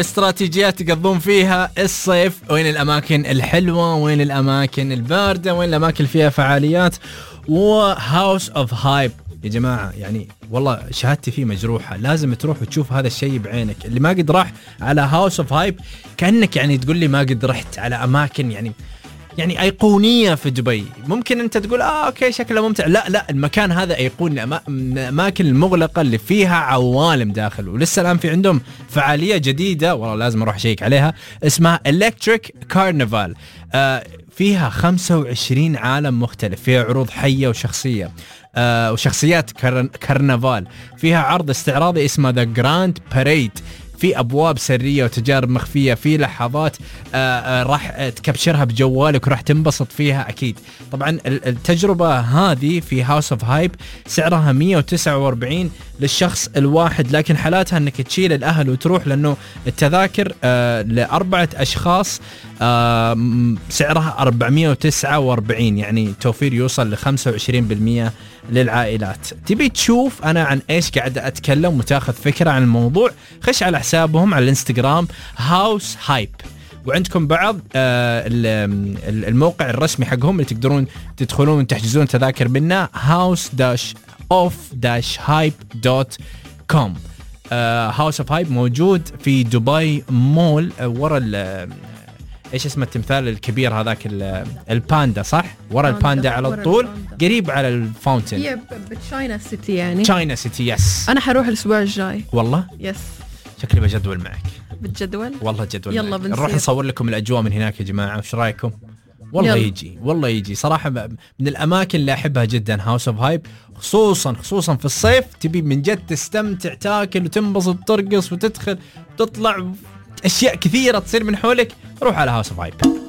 استراتيجيات تقضون فيها الصيف، وين الأماكن الحلوة، وين الأماكن الباردة، وين الأماكن اللي فيها فعاليات. وهاوس اوف هايب يا جماعة يعني والله شهادتي فيه مجروحة، لازم تروح وتشوف هذا الشيء بعينك. اللي ما قد راح على هاوس اوف هايب كأنك يعني تقول لي ما قد رحت على أماكن يعني أيقونية في دبي. ممكن أنت تقول أوكي شكله ممتع، لا المكان هذا أيقوني، الأماكن المغلقة اللي فيها عوالم داخل. ولسه الآن في عندهم فعالية جديدة والله لازم أروح شيك عليها، اسمها إلكتريك كارنفال. فيها 25 عالم مختلف، فيها عروض حية وشخصية وشخصيات كرنفال. فيها عرض استعراضي اسمه ذا جراند باريد، في أبواب سرية وتجارب مخفية، في لحظات راح تكبشرها بجوالك وراح تنبسط فيها أكيد. طبعا التجربة هذه في هاوس اوف هايب سعرها 149 للشخص الواحد، لكن حالاتها أنك تشيل الأهل وتروح، لأنه التذاكر ل4 أشخاص سعرها 449، يعني توفير يوصل ل 25% للعائلات. تبي تشوف أنا عن إيش قاعد أتكلم وتاخذ فكرة عن الموضوع؟ خش على حسابهم على الانستغرام هاوس هايب، وعندكم بعض الموقع الرسمي حقهم اللي تقدرون تدخلون وتحجزون تذاكر منه، house-off-hype.com. هاوس اوف هايب موجود في دبي مول ورا ايش اسمه التمثال الكبير هذاك الباندا، صح؟ ورا الباندا على طول قريب على الفاونتين. هي بتشاينا سيتي، يعني تشاينا سيتي. يس انا حروح الاسبوع الجاي والله. يس شكلي بجدول معك. بتجدول والله جدول. يلا بنصير نروح نصور لكم الاجواء من هناك يا جماعه، وش رايكم؟ والله يلا. والله يجي صراحه من الاماكن اللي احبها جدا هاوس اوف هايب، خصوصا في الصيف. تبي من جد تستمتع، تاكل وتنبسط، ترقص وتدخل وتطلع، اشياء كثيره تصير من حولك. روح على هاوس اوف هايب.